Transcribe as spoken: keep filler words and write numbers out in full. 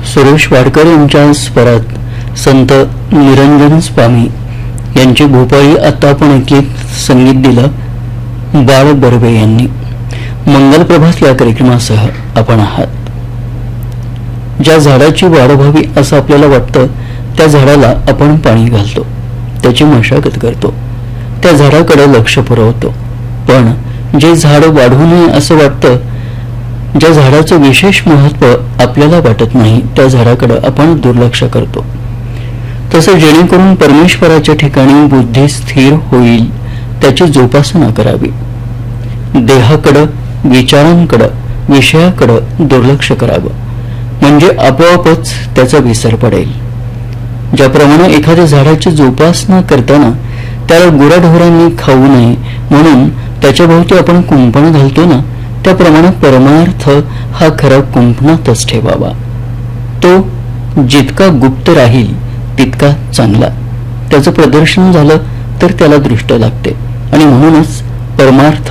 सुरेश वाडकर यांच्या स्वरात संत निरंजन स्वामी यांची भोपाळी आता आपण ऐकलीत. संगीत दिलं बाळ बर्वे यांनी. मंगल प्रभात या कार्यक्रमासह आपण आहात. ज्या झाडाची वाढ व्हावी असं आपल्याला वाटतं त्या झाडाला आपण पाणी घालतो, त्याची मशागत करतो, त्या झाडाकडे लक्ष पुरवतो. पण जे झाड वाढू नये असं वाटतं, ज्या झाडाचं विशेष महत्व आपल्याला वाटत नाही त्या झाडाकडे आपण दुर्लक्ष करतो. तसं जेणेकरून परमेश्वराच्या ठिकाणी बुद्धी स्थिर होईल त्याची जोपासना करावी. देहाकडं, विचारांकडं, विषयाकडं दुर्लक्ष करावं, म्हणजे आपोआपच त्याचा विसर पडेल. ज्याप्रमाणे एखाद्या झाडाची जोपासना करताना त्याला गुराढोरांनी खाऊ नये म्हणून त्याच्या भोवती आपण कुंपण घालतो ना, त्याप्रमाणे परमार्थ हा खरा कुंपणातच ठेवावा. तो जितका गुप्त राहील तितका चांगला. त्याचं प्रदर्शन झालं तर त्याला दृष्ट लागते आणि म्हणूनच परमार्थ